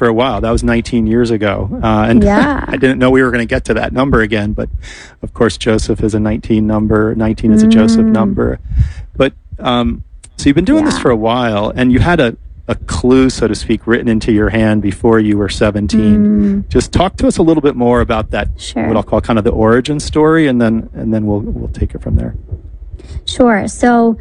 for a while. That was 19 years ago. And Yeah. I didn't know we were going to get to that number again. But of course, Joseph is a 19 number. 19 is a Joseph number. But so you've been doing this for a while, and you had a clue, so to speak, written into your hand before you were 17. Just talk to us a little bit more about that, what I'll call kind of the origin story, and then we'll take it from there. Sure. So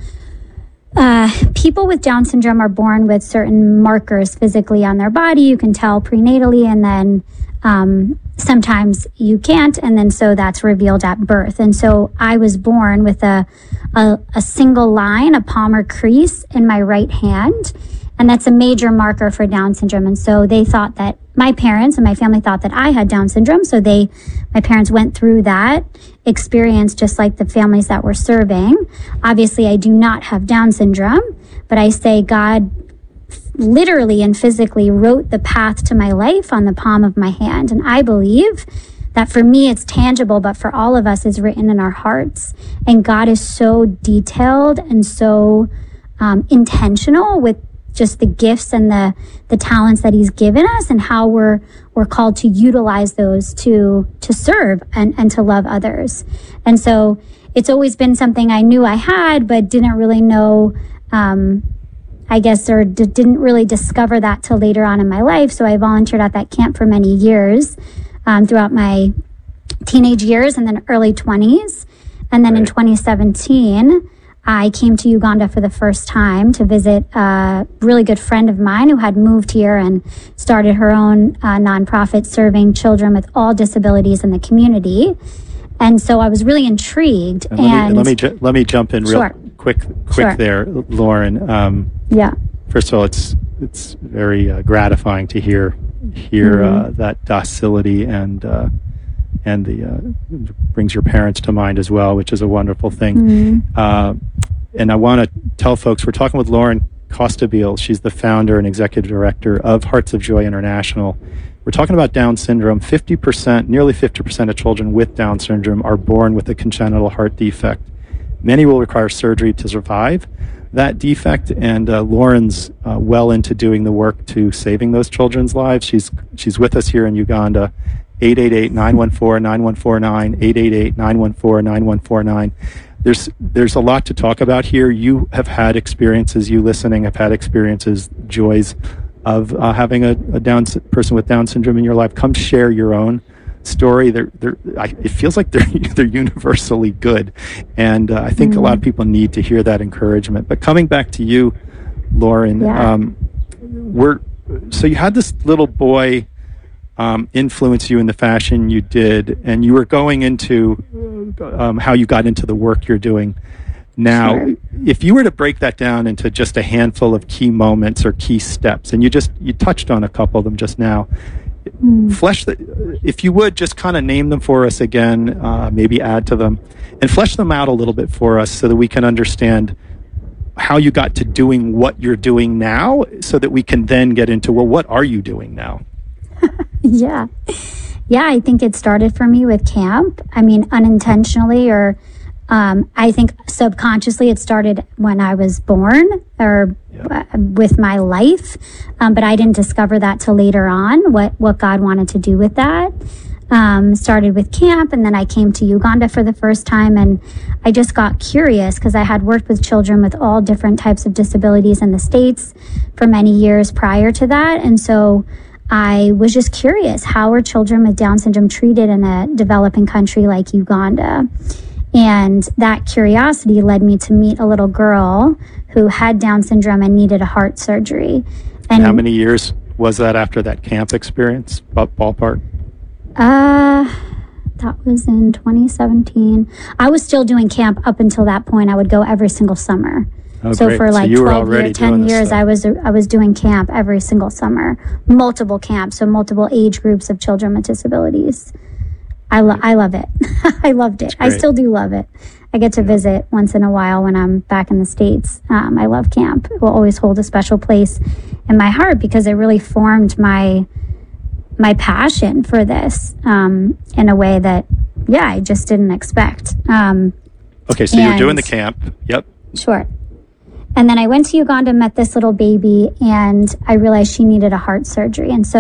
people with Down syndrome are born with certain markers physically on their body. You can tell prenatally, and then sometimes you can't, and then so that's revealed at birth. And so I was born with a single line, a palmar crease in my right hand, and that's a major marker for Down syndrome. And so they thought that my parents and my family thought that I had Down syndrome. So my parents went through that experience just like the families that we're serving. Obviously, I do not have Down syndrome, but I say God literally and physically wrote the path to my life on the palm of my hand. And I believe that for me, it's tangible, but for all of us, it's written in our hearts. And God is so detailed and so intentional with just the gifts and the talents that he's given us, and how we're called to utilize those to serve and to love others. And so it's always been something I knew I had, but didn't really know, I guess, or didn't really discover that till later on in my life. So I volunteered at that camp for many years, throughout my teenage years and then early 20s. And then in 2017, I came to Uganda for the first time to visit a really good friend of mine who had moved here and started her own nonprofit serving children with all disabilities in the community. And so I was really intrigued. And let me jump in real quick there, Lauren. First of all, it's very gratifying to hear that docility and brings your parents to mind as well, which is a wonderful thing. And I want to tell folks, we're talking with Lauren Costabile. She's the founder and executive director of Hearts of Joy International. We're talking about Down syndrome. Nearly 50% of children with Down syndrome are born with a congenital heart defect. Many will require surgery to survive that defect, and Lauren's well into doing the work to saving those children's lives. She's with us here in Uganda. 888-914-9149, 888-914-9149. There's a lot to talk about here. You have had experiences, you listening have had experiences, joys of having a person with Down syndrome in your life. Come share your own story. It feels like they're universally good, and I think a lot of people need to hear that encouragement. But coming back to you, Lauren, so you had this little boy influence you in the fashion you did, and you were going into how you got into the work you're doing now. If you were to break that down into just a handful of key moments or key steps, and you touched on a couple of them just now, if you would just kind of name them for us again, maybe add to them and flesh them out a little bit for us so that we can understand how you got to doing what you're doing now, so that we can then get into, well, what are you doing now? Yeah, I think it started for me with camp. I mean, unintentionally, or I think subconsciously it started when I was born, or with my life. But I didn't discover that till later on, what God wanted to do with that. Started with camp, and then I came to Uganda for the first time, and I just got curious because I had worked with children with all different types of disabilities in the States for many years prior to that. And so I was just curious, how are children with Down syndrome treated in a developing country like Uganda? And that curiosity led me to meet a little girl who had Down syndrome and needed a heart surgery. And how many years was that after that camp experience, ballpark? That was in 2017. I was still doing camp up until that point. I would go every single summer. Oh, so great. for like 10 years, stuff. I was doing camp every single summer, multiple camps, so multiple age groups of children with disabilities. I love it. I loved it. I still do love it. I get to visit once in a while when I'm back in the States. I love camp. It will always hold a special place in my heart because it really formed my passion for this in a way that, I just didn't expect. Okay, so you're doing the camp. Yep. Sure. And then I went to Uganda, met this little baby, and I realized she needed a heart surgery. And so